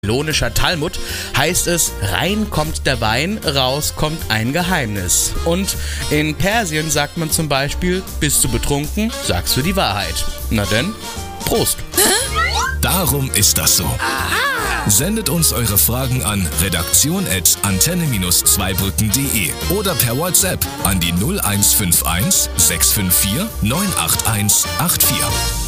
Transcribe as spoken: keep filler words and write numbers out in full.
Babylonischer Talmud heißt es, rein kommt der Wein, raus kommt ein Geheimnis. Und in Persien sagt man zum Beispiel, bist du betrunken, sagst du die Wahrheit. Na denn, Prost. Darum ist das so. Sendet uns eure Fragen an redaktion at antenne zweibrücken punkt de oder per WhatsApp an die null eins fünf eins sechs fünf vier neun acht eins acht vier.